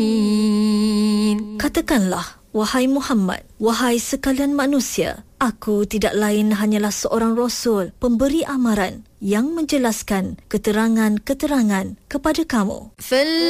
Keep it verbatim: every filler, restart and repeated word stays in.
Katakanlah, wahai Muhammad, wahai sekalian manusia, aku tidak lain hanyalah seorang Rasul, pemberi amaran yang menjelaskan keterangan-keterangan kepada kamu.